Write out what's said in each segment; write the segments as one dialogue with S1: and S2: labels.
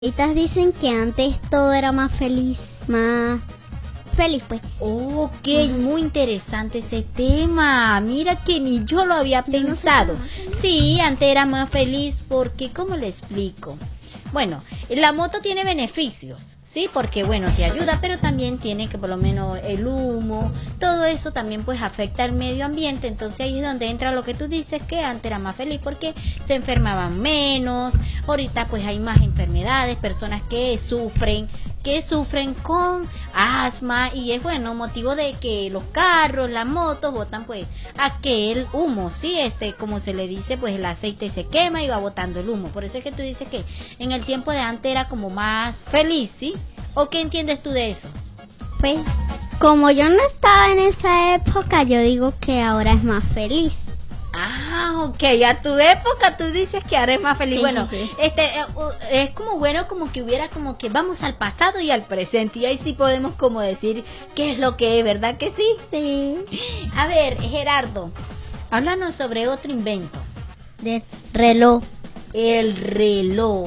S1: Ahorita dicen que antes todo era más feliz pues.
S2: Ok, muy interesante ese tema. Mira que ni yo lo había pensado. Sí, antes era más feliz porque, ¿cómo le explico? Bueno, la moto tiene beneficios, ¿sí? Porque, bueno, te ayuda, pero también tiene que por lo menos el humo, todo eso también pues afecta al medio ambiente. Entonces ahí es donde entra lo que tú dices, que antes era más feliz porque se enfermaban menos. Ahorita pues hay más enfermedades, personas que sufren con asma, y es bueno motivo de que los carros, las motos botan pues aquel humo, sí, como se le dice, pues el aceite se quema y va botando el humo. Por eso es que tú dices que en el tiempo de antes era como más feliz, ¿sí? ¿O qué entiendes tú de eso?
S1: Pues como yo no estaba en esa época, yo digo que ahora es más feliz.
S2: Ah, ok, a tu época tú dices que ahora es más feliz.
S1: Sí,
S2: bueno,
S1: sí.
S2: Es como bueno como que hubiera como que vamos al pasado y al presente, y ahí sí podemos como decir qué es lo que es, ¿verdad que sí?
S1: Sí.
S2: A ver, Gerardo, háblanos sobre otro invento.
S1: De reloj.
S2: El reloj.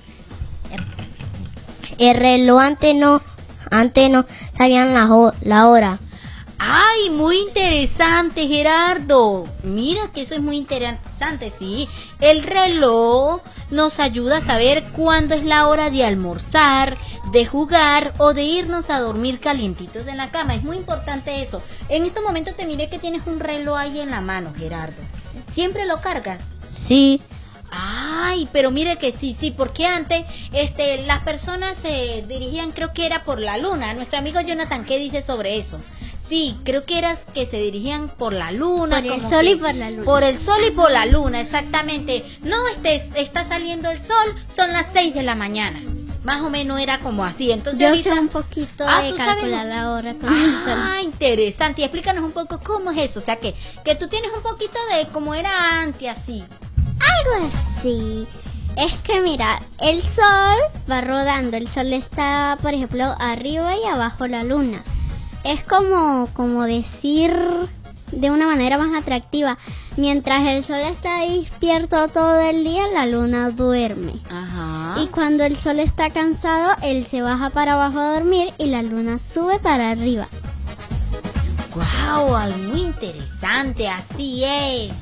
S1: El reloj antes no sabían la hora.
S2: Ay, muy interesante, Gerardo. Mira que eso es muy interesante, sí. El reloj nos ayuda a saber cuándo es la hora de almorzar, de jugar o de irnos a dormir calientitos en la cama. Es muy importante eso. En estos momentos te miré que tienes un reloj ahí en la mano, Gerardo. ¿Siempre lo cargas?
S1: Sí.
S2: Ay, pero mire que sí, porque antes las personas se dirigían, creo que era por la luna. Nuestro amigo Jonathan, ¿qué dice sobre eso? Sí, creo que eras que se dirigían por la luna.
S1: Por el sol y por la luna.
S2: Por el sol y por la luna, exactamente. No, está saliendo el sol, son las 6 de la mañana. Más o menos era como así. Entonces
S1: yo
S2: ahorita,
S1: sé un poquito de calcular la hora con el sol.
S2: Ah, interesante. Y explícanos un poco cómo es eso. O sea, que tú tienes un poquito de cómo era antes, así.
S1: Algo así. Es que mira, el sol va rodando. El sol está, por ejemplo, arriba y abajo la luna. Es como decir de una manera más atractiva. Mientras el sol está despierto todo el día, la luna duerme.
S2: Ajá.
S1: Y cuando el sol está cansado, él se baja para abajo a dormir y la luna sube para arriba.
S2: ¡Guau! Muy interesante, así es.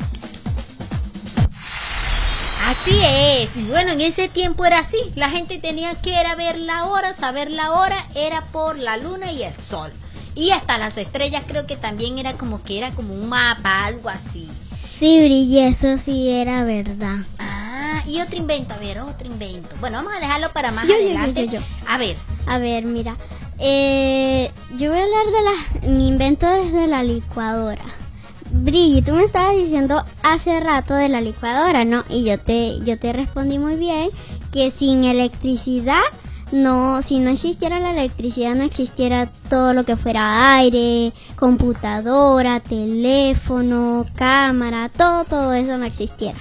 S2: Así es. Y bueno, en ese tiempo era así. La gente tenía que ver la hora, saber la hora, era por la luna y el sol. Y hasta las estrellas creo que también era como un mapa, algo así.
S1: Sí, brillé, eso sí era verdad.
S2: Ah, y otro invento, a ver, otro invento. Bueno, vamos a dejarlo para más adelante.
S1: Yo.
S2: A ver,
S1: mira, yo voy a hablar de mi invento desde la licuadora. Brilli, tú me estabas diciendo hace rato de la licuadora, ¿no? Y yo te respondí muy bien que sin electricidad, si no existiera la electricidad, no existiera todo lo que fuera aire, computadora, teléfono, cámara, todo eso no existiera.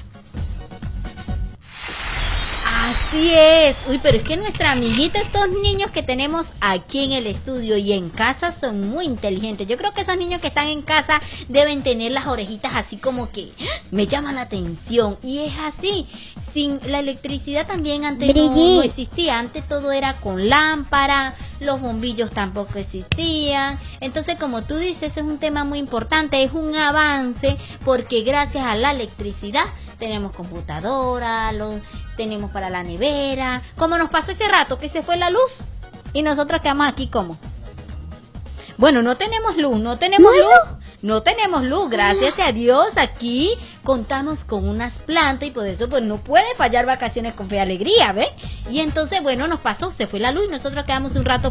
S2: Así es. Uy, pero es que nuestra amiguita, estos niños que tenemos aquí en el estudio y en casa son muy inteligentes. Yo creo que esos niños que están en casa deben tener las orejitas así como que me llaman la atención. Y es así. Sin la electricidad también antes no existía. Antes todo era con lámpara, los bombillos tampoco existían. Entonces, como tú dices, es un tema muy importante, es un avance, porque gracias a la electricidad tenemos computadora, tenemos para la nevera, como nos pasó ese rato que se fue la luz y nosotros quedamos aquí como. Bueno, no tenemos luz, no tenemos luz, gracias a Dios aquí contamos con unas plantas y por eso pues no puede fallar vacaciones con fe y alegría, ¿ves? Y entonces, bueno, nos pasó, se fue la luz y nosotros quedamos un rato